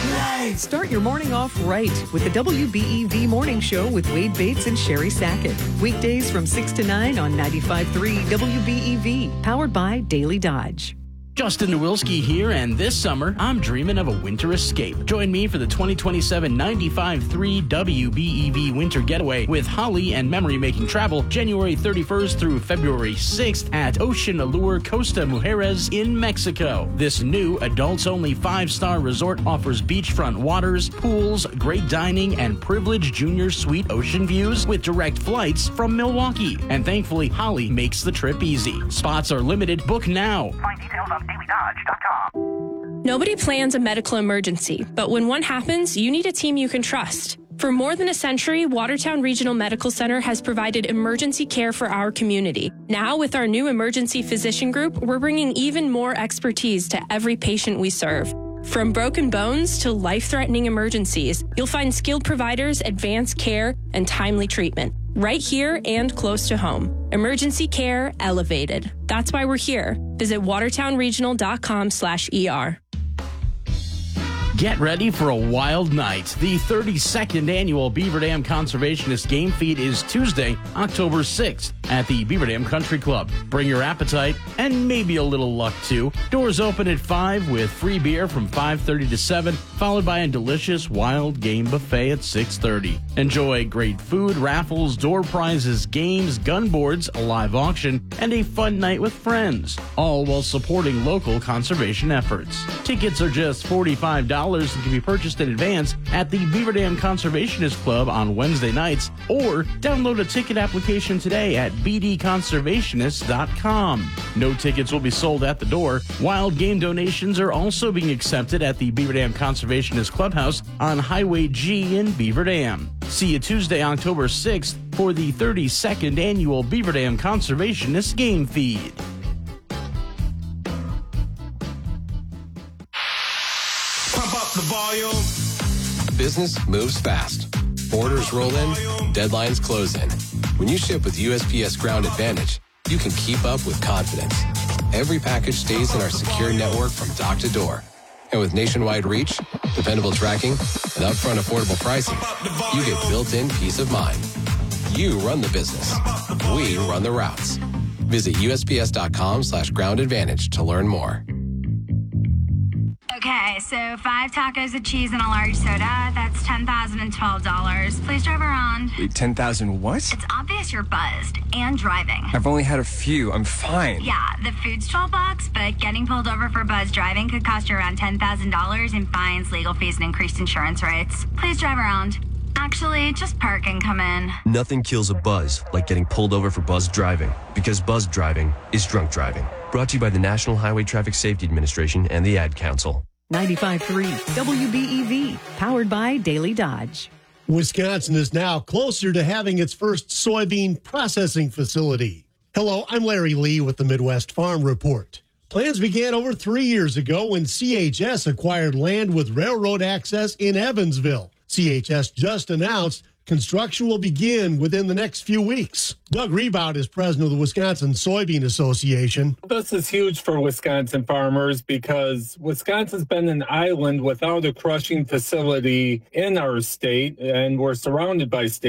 Start your morning off right with the WBEV Morning Show with Wade Bates and Sherry Sackett. Weekdays from 6 to 9 on 95.3 WBEV, powered by Daily Dodge. Justin Nowilski here, and this summer, I'm dreaming of a winter escape. Join me for the 2027 95.3 WBEV Winter Getaway with Holly and Memory Making Travel, January 31st through February 6th at Ocean Allure Costa Mujeres in Mexico. This new adults-only 5-star resort offers beachfront waters, pools, great dining, and privileged junior suite ocean views with direct flights from Milwaukee. And thankfully, Holly makes the trip easy. Spots are limited. Book now. Find details on dailydodge.com. Nobody plans a medical emergency, but when one happens, you need a team you can trust. For more than a century, Watertown Regional Medical Center has provided emergency care for our community. Now, with our new emergency physician group, we're bringing even more expertise to every patient we serve. From broken bones to life-threatening emergencies, you'll find skilled providers, advanced care, and timely treatment. Right here and close to home. Emergency care elevated. That's why we're here. Visit watertownregional.com/ER. Get ready for a wild night. The 32nd annual Beaver Dam Conservationist Game Feed is Tuesday, October 6th at the Beaver Dam Country Club. Bring your appetite and maybe a little luck too. Doors open at 5 with free beer from 5:30 to 7, followed by a delicious wild game buffet at 6:30. Enjoy great food, raffles, door prizes, games, gun boards, a live auction, and a fun night with friends, all while supporting local conservation efforts. Tickets are just $45 and can be purchased in advance at the Beaver Dam Conservationist Club on Wednesday nights, or download a ticket application today at bdconservationist.com. No tickets will be sold at the door. Wild game donations are also being accepted at the Beaver Dam Conservationist Clubhouse on Highway G in Beaver Dam. See you Tuesday, October 6th for the 32nd annual Beaver Dam Conservationist Game Feed. The volume. Business moves fast. Orders roll in, deadlines close in. When you ship with USPS Ground Advantage, you can keep up with confidence. Every package stays in our secure network from dock to door. And with nationwide reach, dependable tracking, and upfront affordable pricing, you get built-in peace of mind. You run the business. We run the routes. Visit USPS.com/Ground Advantage to learn more. Okay, so 5 tacos of cheese and a large soda. That's $10,012. Please drive around. Wait, 10,000 what? It's obvious you're buzzed and driving. I've only had a few. I'm fine. Yeah, the food's $12, but getting pulled over for buzz driving could cost you around $10,000 in fines, legal fees, and increased insurance rates. Please drive around. Actually, just park and come in. Nothing kills a buzz like getting pulled over for buzz driving, because buzz driving is drunk driving. Brought to you by the National Highway Traffic Safety Administration and the Ad Council. 95.3 WBEV, powered by Daily Dodge. Wisconsin is now closer to having its first soybean processing facility. Hello, I'm Larry Lee with the Midwest Farm Report. Plans began over 3 years ago when CHS acquired land with railroad access in Evansville. CHS just announced construction will begin within the next few weeks. Doug Rebout is president of the Wisconsin Soybean Association. This is huge for Wisconsin farmers because Wisconsin's been an island without a crushing facility in our state, and we're surrounded by states